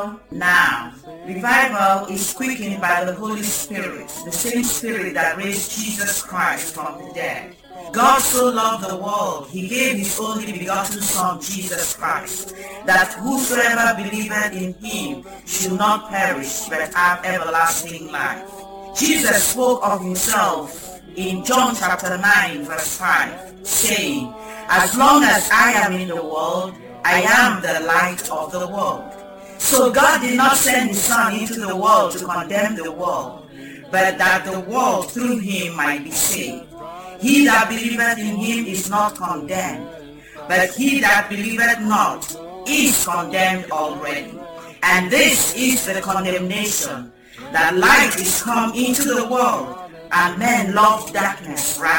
now. Revival is quickened by the Holy Spirit, the same Spirit that raised Jesus Christ from the dead. God so loved the world, he gave his only begotten Son, Jesus Christ, that whosoever believeth in him should not perish, but have everlasting life. Jesus spoke of himself in John chapter 9, verse 5, saying, "As long as I am in the world, I am the light of the world." So God did not send his Son into the world to condemn the world, but that the world through him might be saved. He that believeth in him is not condemned, but he that believeth not is condemned already. And this is the condemnation, that light is come into the world, and men love darkness rather